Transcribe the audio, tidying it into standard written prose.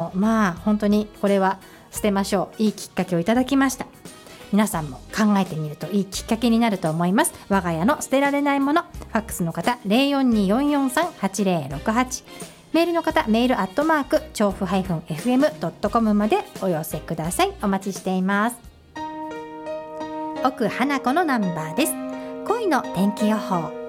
本当にこれは捨てましょう。いいきっかけをいただきました。皆さんも考えてみるといいきっかけになると思います。我が家の捨てられないもの、ファックスの方 042-443-8068、メールの方メール調布 -fm.com までお寄せください。お待ちしています。奥花子のナンバーです。恋の天気予報。